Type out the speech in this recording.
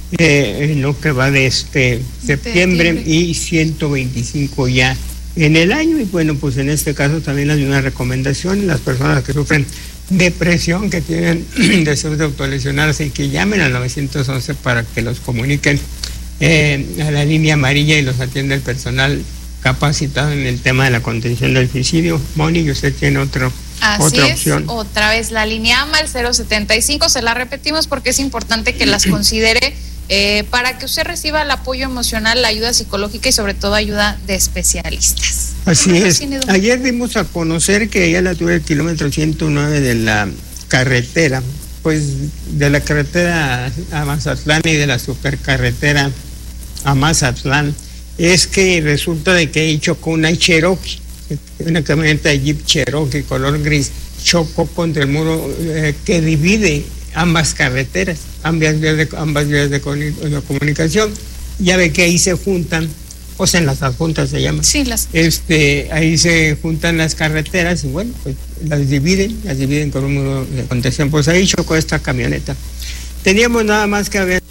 en lo que va de septiembre y 125 ya en el año. Y bueno, pues en este caso también hay una recomendación: las personas que sufren depresión, que tienen deseos de autolesionarse, y que llamen al 911 para que los comuniquen a la línea amarilla y los atienda el personal capacitado en el tema de la contención del suicidio. Moni, usted tiene otra opción. Otra vez la línea AMA, el 075, se la repetimos porque es importante que las considere para que usted reciba el apoyo emocional, la ayuda psicológica y sobre todo ayuda de especialistas. Así es. Ayer dimos a conocer que ya la tuve el kilómetro 109 de la carretera, pues de la carretera a Mazatlán y de la supercarretera a Mazatlán. Es que resulta de que ahí chocó una Cherokee, una camioneta de Jeep Cherokee color gris, chocó contra el muro que divide ambas carreteras, ambas vías de comunicación. Ya ve que ahí se juntan, o sea, en las adjuntas se llama. Sí, ahí se juntan las carreteras y bueno, pues las dividen con un muro de contención. Pues ahí chocó esta camioneta. Teníamos nada más que haber